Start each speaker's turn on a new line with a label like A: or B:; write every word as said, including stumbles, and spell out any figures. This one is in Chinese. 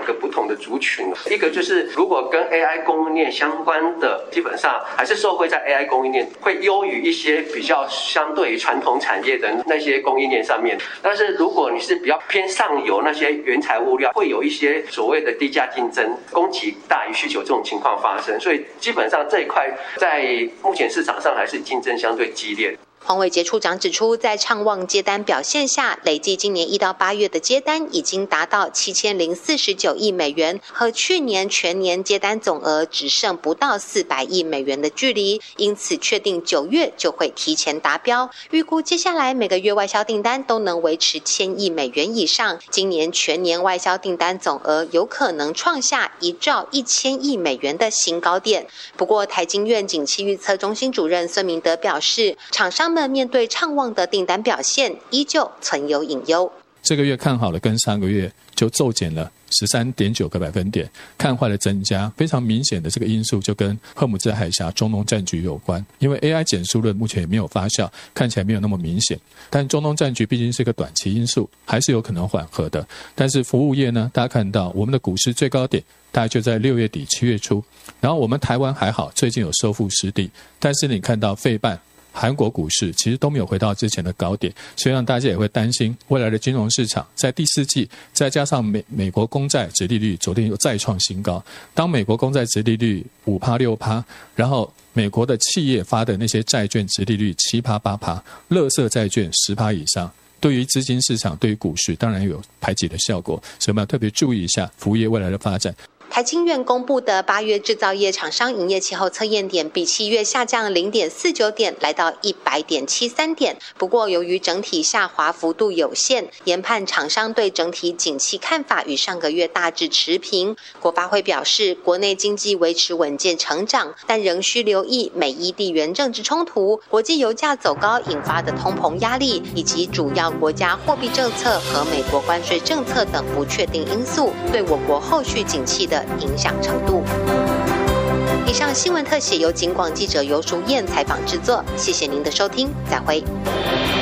A: 个不同的族群，一个就是如果跟 A I 供应链相关的，基本上还是受惠在 A I 供应链会优于一些比较相对于传统产业的那些供应链上面。但是如果你是比较偏上游那些原材物料，会有一些所谓的低价竞争，供给大于需求这种情况发生，所以基本上这一块在目前市场上还是竞争相对激烈。
B: 黄伟杰处长指出，在畅旺接单表现下，累计今年一到八月的接单已经达到七千零四十九亿美元，和去年全年接单总额只剩不到四百亿美元的距离，因此确定九月就会提前达标。预估接下来每个月外销订单都能维持千亿美元以上，今年全年外销订单总额有可能创下一兆一千亿美元的新高点。不过，台经院景气预测中心主任孙明德表示，厂商们面对畅旺的订单表现，依旧存有隐忧。
C: 这个月看好了，跟上个月就骤减了十三点九个百分点，看坏的增加，非常明显的这个因素就跟赫姆兹海峡中东战局有关。因为 A I 减速论目前也没有发酵，看起来没有那么明显，但中东战局毕竟是一个短期因素，还是有可能缓和的。但是服务业呢，大家看到我们的股市最高点大概就在六月底七月初，然后我们台湾还好，最近有收复失地，但是你看到费半韩国股市其实都没有回到之前的高点，所以让大家也会担心未来的金融市场在第四季，再加上美美国公债殖利率昨天又再创新高，当美国公债殖利率 百分之五 百分之六， 然后美国的企业发的那些债券殖利率 百分之七 百分之八， 垃圾债券 百分之十 以上，对于资金市场对于股市当然有排挤的效果，所以我们要特别注意一下服务业未来的发展。
B: 台经院公布的八月制造业厂商营业气候测验点比七月下降 零点四九 点，来到 一百点七三 点。不过由于整体下滑幅度有限，研判厂商对整体景气看法与上个月大致持平。国发会表示，国内经济维持稳健成长，但仍需留意美伊地缘政治冲突、国际油价走高引发的通膨压力，以及主要国家货币政策和美国关税政策等不确定因素对我国后续景气的影响程度。以上新闻特写由警广记者游淑燕采访制作，谢谢您的收听，再会。